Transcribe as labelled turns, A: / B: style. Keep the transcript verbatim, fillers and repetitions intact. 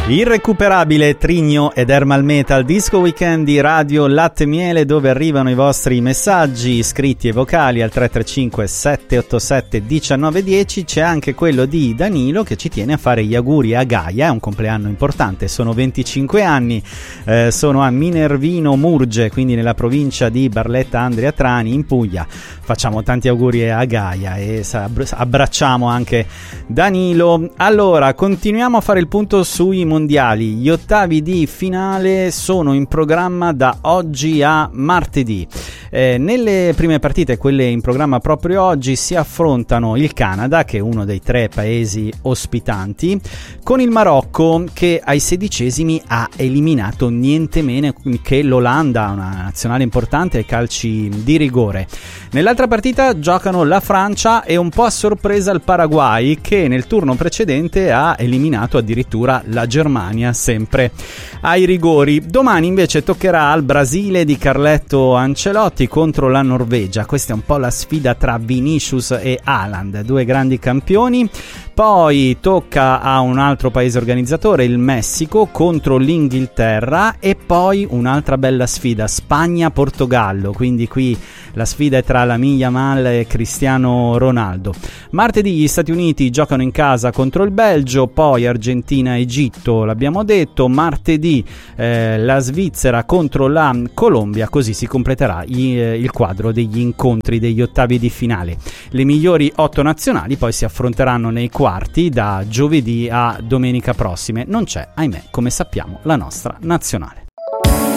A: Irrecuperabile Trigno ed Ermal Metal, disco weekend di Radio Latte Miele, dove arrivano i vostri messaggi scritti e vocali al tre tre cinque sette otto sette uno nove uno zero. C'è anche quello di Danilo che ci tiene a fare gli auguri a Gaia, è un compleanno importante, sono venticinque anni, eh, sono a Minervino Murge, quindi nella provincia di Barletta Andria Trani in Puglia. Facciamo tanti auguri a Gaia e abbracciamo anche Danilo. Allora, continuiamo a fare il punto sui mondiali. Gli ottavi di finale sono in programma da oggi a martedì. Eh, nelle prime partite, quelle in programma proprio oggi, si affrontano il Canada, che è uno dei tre paesi ospitanti, con il Marocco, che ai sedicesimi ha eliminato niente meno che l'Olanda, una nazionale importante ai calci di rigore. Nell'altra partita giocano la Francia e un po' a sorpresa il Paraguay, che nel turno precedente ha eliminato addirittura la Germania, sempre ai rigori. Domani invece toccherà al Brasile di Carletto Ancelotti contro la Norvegia. Questa è un po' la sfida tra Vinicius e Haaland, due grandi campioni. Poi tocca a un altro paese organizzatore, il Messico, contro l'Inghilterra, e poi un'altra bella sfida, Spagna-Portogallo, quindi qui la sfida è tra Lamine Yamal e Cristiano Ronaldo. Martedì gli Stati Uniti giocano in casa contro il Belgio, poi Argentina-Egitto, l'abbiamo detto, martedì eh, la Svizzera contro la Colombia, così si completerà i, eh, il quadro degli incontri degli ottavi di finale. Le migliori otto nazionali poi si affronteranno nei quarti da giovedì a domenica prossime. Non c'è, ahimè, come sappiamo, la nostra nazionale.